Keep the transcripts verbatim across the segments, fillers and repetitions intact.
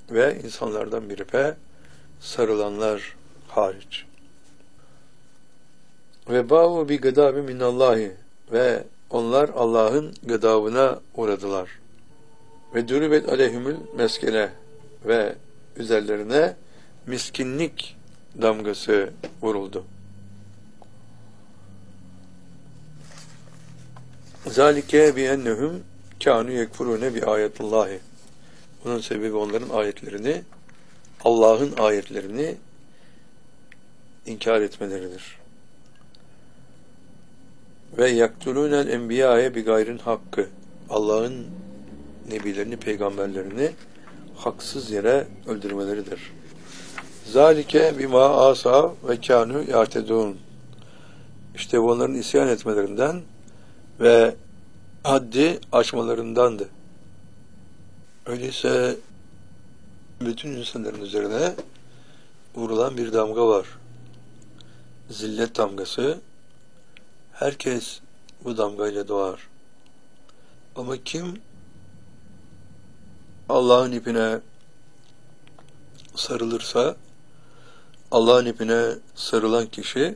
ve insanlardan bir ipe sarılanlar hariç. Ve ba'u bi gıdabi minallahi, ve onlar Allah'ın gıdabına uğradılar. Ve dürübet aleyhimül meskene, ve üzerlerine miskinlik damgası vuruldu. Zalike bi ennehum kânû yekfurûne bi âyetullâhi. Bunun sebebi onların ayetlerini, Allah'ın ayetlerini inkar etmeleridir. Ve yaktulûnel enbiyâye bi gayril hakkı. Allah'ın nebilerini, peygamberlerini haksız yere öldürmeleridir. Zalike bima asa ve kânû ya'tedûn. İşte onların isyan etmelerinden ve haddi aşmalarındandı. Öyleyse bütün insanların üzerine vurulan bir damga var. Zillet damgası. Herkes bu damgayla doğar. Ama kim Allah'ın ipine sarılırsa, Allah'ın ipine sarılan kişi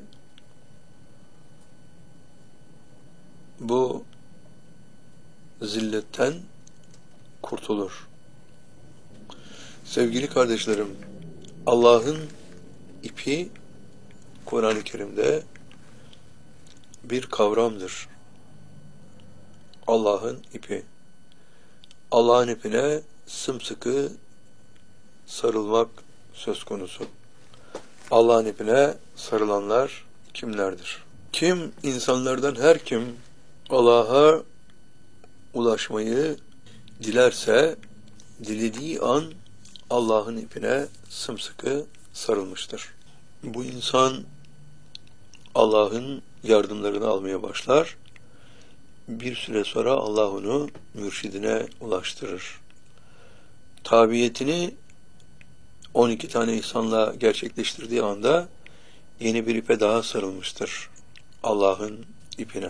bu zilletten kurtulur. Sevgili kardeşlerim, Allah'ın ipi Kur'an-ı Kerim'de bir kavramdır. Allah'ın ipi. Allah'ın ipine sımsıkı sarılmak söz konusu. Allah'ın ipine sarılanlar kimlerdir? Kim, insanlardan her kim Allah'a ulaşmayı dilerse, dilediği an Allah'ın ipine sımsıkı sarılmıştır. Bu insan Allah'ın yardımlarını almaya başlar. Bir süre sonra Allah onu mürşidine ulaştırır. Tabiyetini on iki tane ihsanla gerçekleştirdiği anda yeni bir ipe daha sarılmıştır. Allah'ın ipine.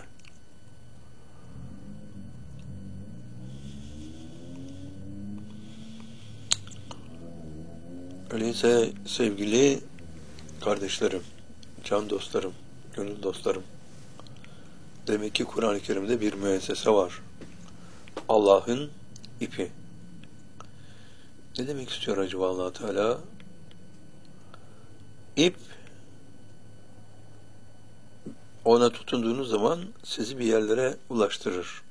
Öyleyse sevgili kardeşlerim, can dostlarım, gönül dostlarım, demek ki Kur'an-ı Kerim'de bir müessese var. Allah'ın ipi. Ne demek istiyor acaba Allah Teala? İp, ona tutunduğunuz zaman sizi bir yerlere ulaştırır.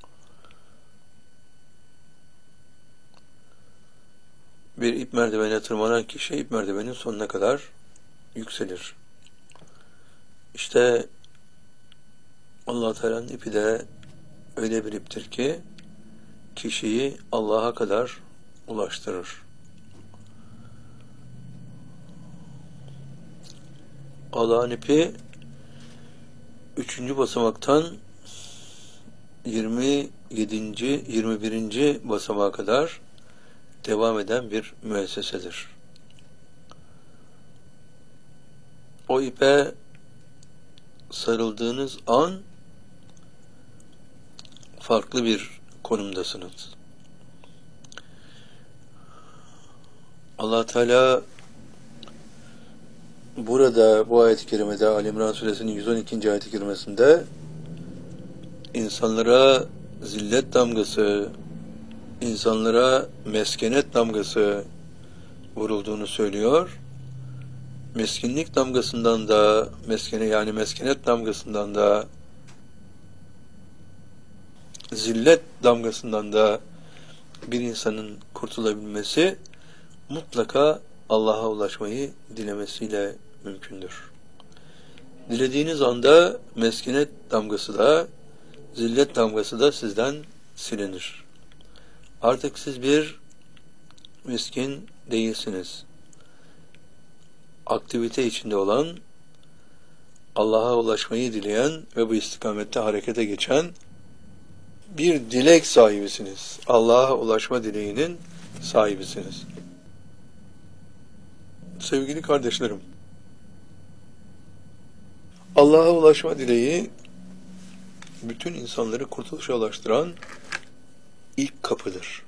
Bir ip merdivene tırmanan kişi ip merdivenin sonuna kadar yükselir. İşte Allah Teala'nın ipi de öyle bir iptir ki kişiyi Allah'a kadar ulaştırır. Allah'ın ipi üçüncü basamaktan yirmi yedinci yirmi birinci basamağa kadar devam eden bir müessesedir. O ipe sarıldığınız an farklı bir konumdasınız. Allah Teala burada bu ayet-i kerimede Ali İmran suresinin yüz on ikinci ayet-i kerimesinde insanlara zillet damgası, insanlara meskenet damgası vurulduğunu söylüyor. Meskinlik damgasından da, meskene yani meskenet damgasından da, zillet damgasından da bir insanın kurtulabilmesi mutlaka Allah'a ulaşmayı dilemesiyle mümkündür. Dilediğiniz anda meskenet damgası da, zillet damgası da sizden silinir. Artık siz bir miskin değilsiniz. Aktivite içinde olan, Allah'a ulaşmayı dileyen ve bu istikamette harekete geçen bir dilek sahibisiniz. Allah'a ulaşma dileğinin sahibisiniz. Sevgili kardeşlerim, Allah'a ulaşma dileği bütün insanları kurtuluşa ulaştıran ilk kapıdır.